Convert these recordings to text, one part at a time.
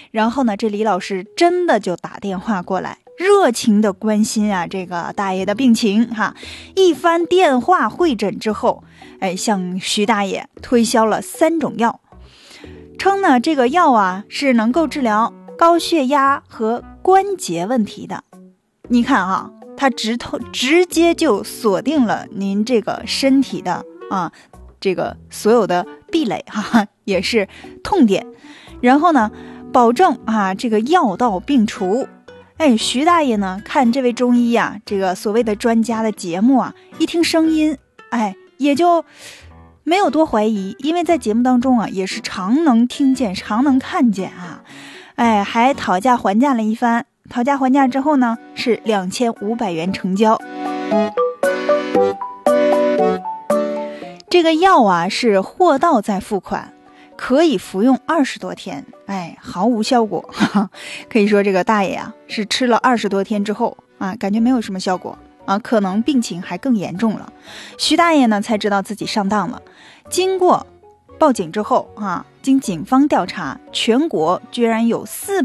然后呢，这李老师真的就打电话过来，热情的关心啊这个大爷的病情哈。一番电话会诊之后，向徐大爷推销了3种药，称呢这个药啊是能够治疗高血压和关节问题的。你看啊，他直接就锁定了您这个身体的这个所有的壁垒哈，也是痛点，然后呢保证这个药到病除。徐大爷呢看这位中医啊，这个所谓的专家的节目啊，一听声音也就没有多怀疑，因为在节目当中啊也是常能听见常能看见啊。还讨价还价了一番，讨价还价之后呢是2500元成交。这个药啊是货到再付款，可以服用20多天，毫无效果。可以说这个大爷啊是吃了20多天之后感觉没有什么效果可能病情还更严重了。徐大爷呢才知道自己上当了。经过报警之后经警方调查，全国居然有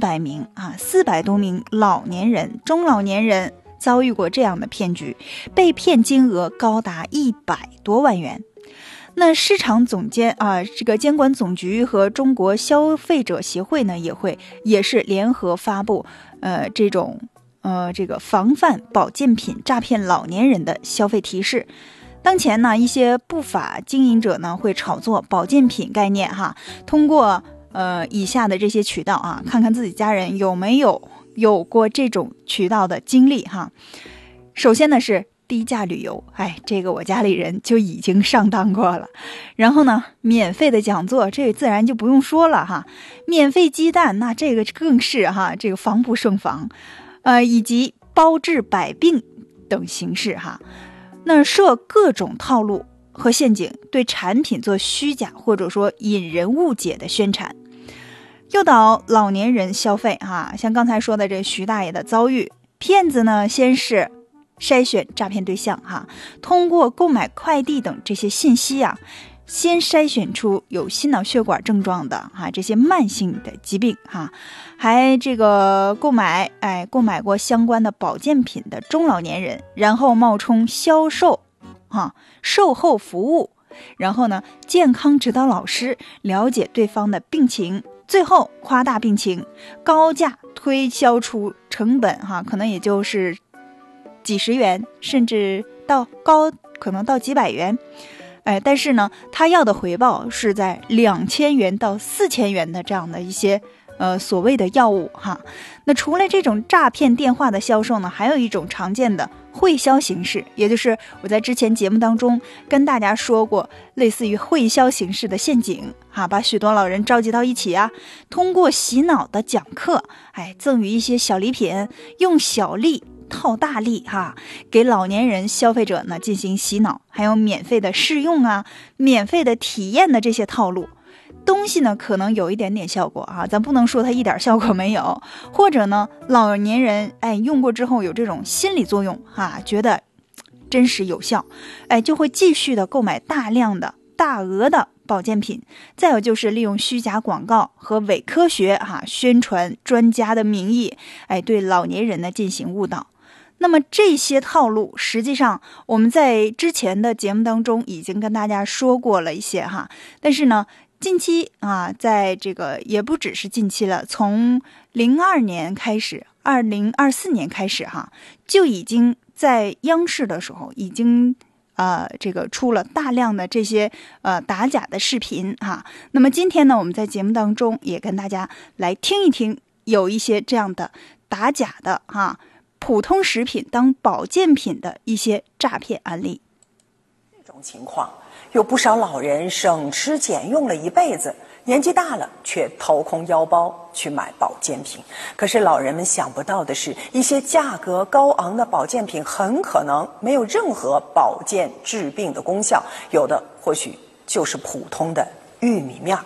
400多名老年人、中老年人遭遇过这样的骗局，被骗金额高达100多万元。那市场总监这个监管总局和中国消费者协会呢也是联合发布这个防范保健品诈骗老年人的消费提示。当前呢，一些不法经营者呢会炒作保健品概念通过以下的这些渠道看看自己家人有没有过这种渠道的经历首先呢是低价旅游，这个我家里人就已经上当过了。然后呢，免费的讲座，这个自然就不用说了免费鸡蛋，那这个更是这个防不胜防。以及包治百病等形式那设各种套路和陷阱，对产品做虚假或者说引人误解的宣传，诱导老年人消费像刚才说的这徐大爷的遭遇，骗子呢先是筛选诈骗对象通过购买快递等这些信息先筛选出有心脑血管症状的这些慢性的疾病还这个购买过相关的保健品的中老年人，然后冒充销售售后服务，然后呢健康指导老师，了解对方的病情，最后夸大病情，高价推销出成本可能也就是几十元，甚至可能到几百元。但是呢他要的回报是在2000元到4000元的这样的一些所谓的药物那除了这种诈骗电话的销售呢，还有一种常见的会销形式，也就是我在之前节目当中跟大家说过，类似于会销形式的陷阱把许多老人召集到一起通过洗脑的讲课赠予一些小礼品，用小利套大利给老年人消费者呢进行洗脑，还有免费的试用免费的体验的这些套路东西呢，可能有一点点效果咱不能说它一点效果没有，或者呢老年人用过之后有这种心理作用觉得真实有效就会继续的购买大额的保健品。再有就是利用虚假广告和伪科学宣传专家的名义对老年人呢进行误导。那么这些套路实际上我们在之前的节目当中已经跟大家说过了一些但是呢近期在这个也不只是近期了，从02年开始2024年开始就已经在央视的时候已经这个出了大量的这些打假的视频那么今天呢，我们在节目当中也跟大家来听一听有一些这样的打假的普通食品当保健品的一些诈骗案例。 这种情况有不少老人省吃俭用了一辈子，年纪大了却掏空腰包去买保健品。可是老人们想不到的是，一些价格高昂的保健品很可能没有任何保健治病的功效，有的或许就是普通的玉米面。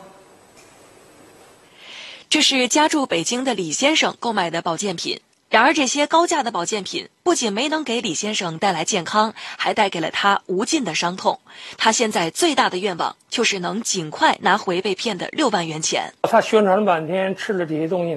这是家住北京的李先生购买的保健品。然而这些高价的保健品不仅没能给李先生带来健康，还带给了他无尽的伤痛。他现在最大的愿望就是能尽快拿回被骗的6万元钱。 他宣传了半天，吃了这些东西